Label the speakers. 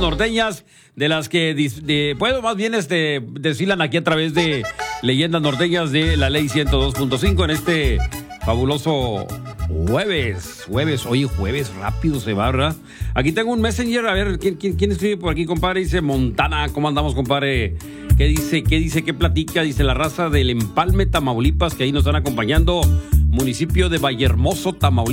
Speaker 1: norteñas de las que, más bien desfilan aquí a través de leyendas norteñas de la Ley 102.5 en este fabuloso jueves. Oye, jueves rápido se va, ¿verdad? Aquí tengo un messenger, a ver, ¿quién escribe por aquí, compadre? Dice Montana, ¿cómo andamos, compadre? ¿Qué dice? ¿Qué platica? Dice la raza del Empalme, Tamaulipas, que ahí nos están acompañando. Municipio de Vallehermoso, Tamaulipas.